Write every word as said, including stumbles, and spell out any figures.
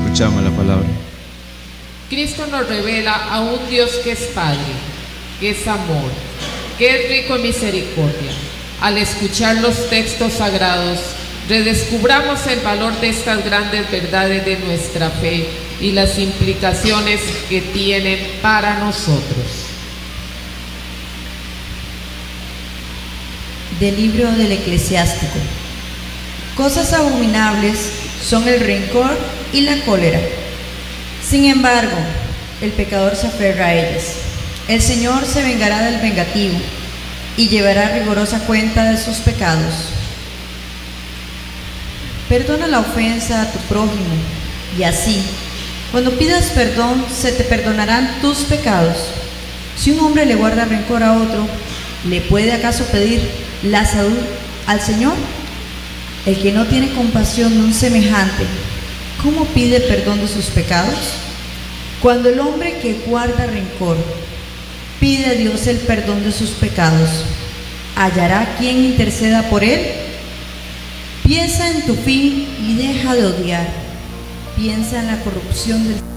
Escuchamos la palabra. Cristo nos revela a un Dios que es Padre, que es amor, que es rico en misericordia. Al escuchar los textos sagrados, redescubramos el valor de estas grandes verdades de nuestra fe y las implicaciones que tienen para nosotros. Del libro del Eclesiástico. Cosas abominables son el rencor y la cólera. Sin embargo, el pecador se aferra a ellas. El Señor se vengará del vengativo y llevará rigurosa cuenta de sus pecados. Perdona la ofensa a tu prójimo, y así, cuando pidas perdón, se te perdonarán tus pecados. Si un hombre le guarda rencor a otro, ¿le puede acaso pedir la salud al Señor? El que no tiene compasión de un semejante, ¿cómo pide perdón de sus pecados? Cuando el hombre que guarda rencor pide a Dios el perdón de sus pecados, ¿hallará quien interceda por él? Piensa en tu fin y deja de odiar. Piensa en la corrupción del